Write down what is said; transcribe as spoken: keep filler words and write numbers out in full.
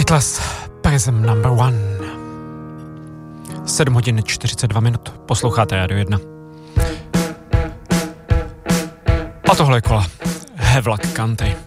Atlas Prism number one. sedm hodin čtyřicet dva minut. Posloucháte Radio jedna. A tohle je Kola. Havelock County.